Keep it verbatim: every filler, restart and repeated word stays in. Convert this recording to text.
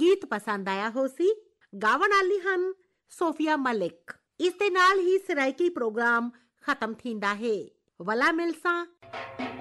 ਗੀਤ ਪਸੰਦ ਆਇਆ ਹੋ ਸੀ। ਗਾਵਣ ਵਾਲੀ ਹਨ ਸੋਫੀਆ ਮਲਿਕ। ਇਸ ਦੇ ਨਾਲ ਹੀ ਸਰਾਇਕੀ ਪ੍ਰੋਗਰਾਮ ਖਤਮ ਥੀਂਦਾ ਹੈ। ਵਲਾ ਮਿਲਸਾਂ।